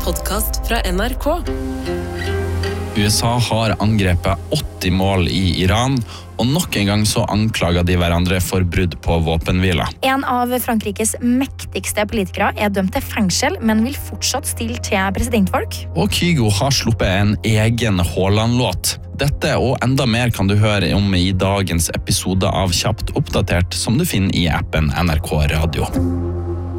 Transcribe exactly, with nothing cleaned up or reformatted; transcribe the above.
podcast fra N R K. U S A har angrepet åtti mål i Iran, og nok en gang så anklager de hverandre for brudd på våpenhvile. En av Frankrikes mektigste politikere er dømt til fengsel, men vil fortsatt stille til presidentvalg. Og Kygo har sluppet en egen Haaland-låt. Dette og enda mer kan du høre om i dagens episode av Kjapt oppdatert, som du finner i appen N R K Radio.